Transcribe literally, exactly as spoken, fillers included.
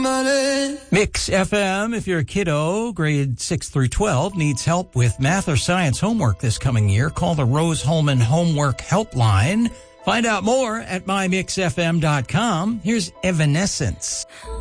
money. Mix F M, if you're a kiddo, grade six through twelve, needs help with math or science homework this coming year, call the Rose Holman Homework Helpline. Find out more at my mix f m dot com. Here's Evanescence.